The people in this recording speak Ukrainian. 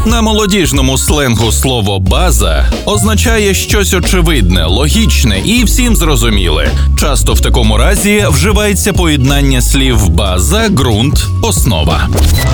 На молодіжному сленгу слово «база» означає щось очевидне, логічне і всім зрозуміле. Часто в такому разі вживається поєднання слів «база», «ґрунт», «основа».